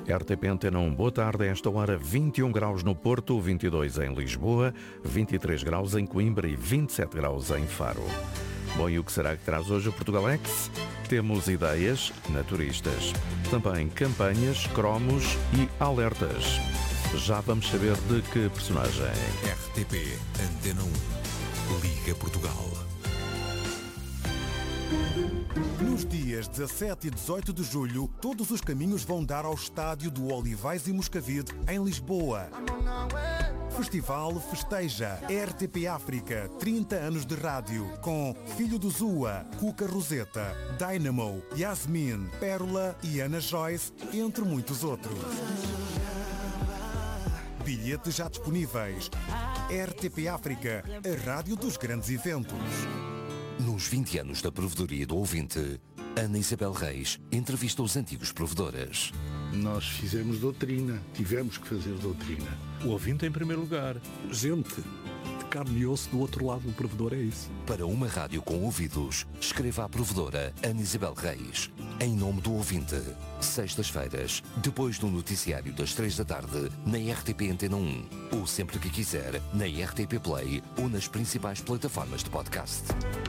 RTP Antena 1, boa tarde. A esta hora 21 graus no Porto, 22 em Lisboa, 23 graus em Coimbra e 27 graus em Faro. Bom, e o que será que traz hoje o Portugalex? Temos ideias naturistas, também campanhas, cromos e alertas. Já vamos saber de que personagem. RTP Antena 1, Liga Portugal. Nos dias 17 e 18 de julho, todos os caminhos vão dar ao estádio do Olivais e Moscavide, em Lisboa. Festival festeja RTP África, 30 anos de rádio, com Filho do Zua, Cuca Roseta, Dynamo, Yasmin, Pérola e Ana Joyce, entre muitos outros. Bilhetes já disponíveis. RTP África, a rádio dos grandes eventos. Nos 20 anos da provedoria do ouvinte, Ana Isabel Reis entrevista os antigos provedores. Nós fizemos doutrina, tivemos que fazer doutrina. O ouvinte em primeiro lugar. Gente de carne e osso do outro lado do provedor, é isso. Para uma rádio com ouvidos, escreva à provedora Ana Isabel Reis. Em nome do ouvinte. Sextas-feiras, depois do noticiário das 3 da tarde, na RTP Antena 1. Ou sempre que quiser, na RTP Play ou nas principais plataformas de podcast.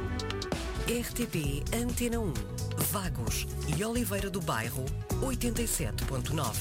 RTP Antena 1, Vagos e Oliveira do Bairro, 87.9.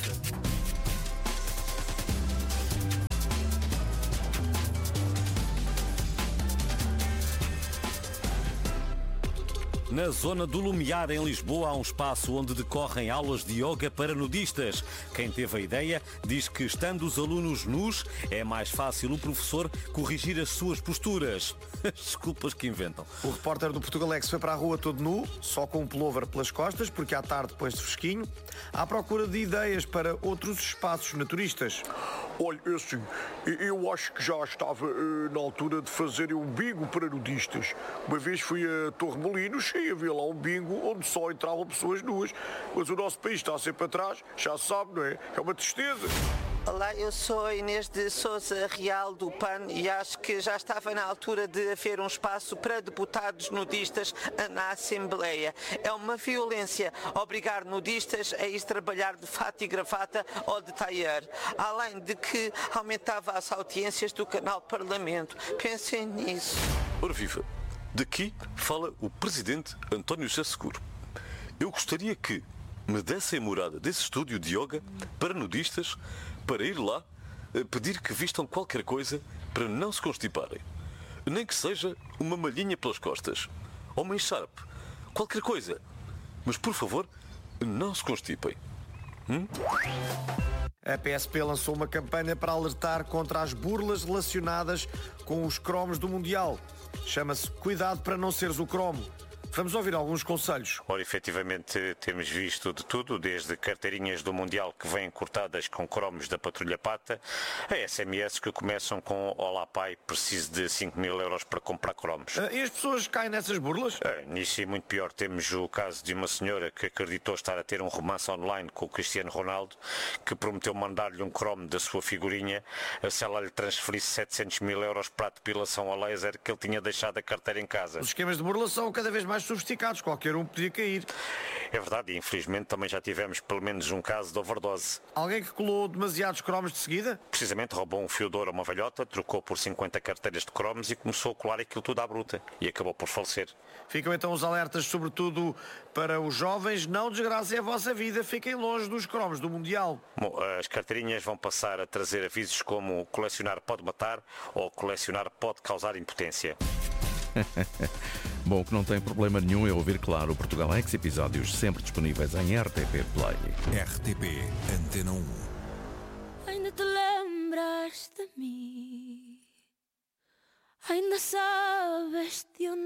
Na zona do Lumiar, em Lisboa, há um espaço onde decorrem aulas de yoga para nudistas. Quem teve a ideia diz que, estando os alunos nus, é mais fácil o professor corrigir as suas posturas. Desculpas que inventam. O repórter do Portugalex foi para a rua todo nu, só com um pullover pelas costas, porque à tarde depois de fresquinho, à procura de ideias para outros espaços naturistas. Olha, assim, eu acho que já estava na altura de fazer um bingo para nudistas. Uma vez fui a Torre Molinos e havia lá um bingo onde só entravam pessoas nuas. Mas o nosso país está sempre atrás, já se sabe, não é? É uma tristeza. Olá, eu sou a Inês de Sousa Real do PAN e acho que já estava na altura de haver um espaço para deputados nudistas na Assembleia. É uma violência obrigar nudistas a ir trabalhar de fato e gravata ou de tailleur, além de que aumentava as audiências do canal Parlamento. Pensem nisso. Ora viva, daqui fala o Presidente António José Seguro. Eu gostaria que me dessem morada desse estúdio de yoga para nudistas, para ir lá pedir que vistam qualquer coisa para não se constiparem. Nem que seja uma malhinha pelas costas, ou uma encharpe, qualquer coisa. Mas, por favor, não se constipem. A PSP lançou uma campanha para alertar contra as burlas relacionadas com os cromos do Mundial. Chama-se Cuidado para não seres o cromo. Vamos ouvir alguns conselhos. Ora, efetivamente, temos visto de tudo, desde carteirinhas do Mundial que vêm cortadas com cromos da Patrulha Pata, a SMS que começam com Olá pai, preciso de 5.000 euros para comprar cromos. E as pessoas caem nessas burlas? Nisso é muito pior. Temos o caso de uma senhora que acreditou estar a ter um romance online com o Cristiano Ronaldo, que prometeu mandar-lhe um cromo da sua figurinha se ela lhe transferisse 700.000 euros para a depilação a laser que ele tinha deixado a carteira em casa. Os esquemas de burla são cada vez mais sofisticados, qualquer um podia cair. É verdade, e infelizmente também já tivemos pelo menos um caso de overdose. Alguém que colou demasiados cromos de seguida? Precisamente roubou um fio de ouro a uma velhota, trocou por 50 carteiras de cromos e começou a colar aquilo tudo à bruta. E acabou por falecer. Ficam então os alertas, sobretudo para os jovens. Não desgracem a vossa vida, fiquem longe dos cromos do Mundial. Bom, as carteirinhas vão passar a trazer avisos como colecionar pode matar ou colecionar pode causar impotência. Bom, que não tem problema nenhum é ouvir, claro, o Portugalex, episódios sempre disponíveis em RTP Play. RTP Antena 1. Ainda te lembras de mim? Ainda sabes de onde